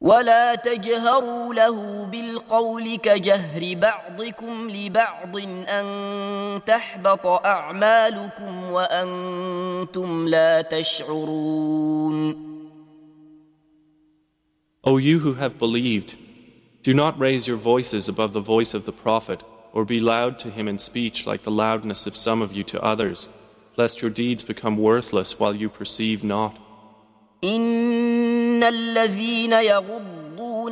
ولا تجهروا له بالقول كجهر بعضكم لبعض أن تحبط أعمالكم وأنتم لا تشعرون. O you who have believed, do not raise your voices above the voice of the Prophet, or be loud to him in speech like the loudness of some of you to others, lest your deeds become worthless while you perceive not. إن الذين يغضون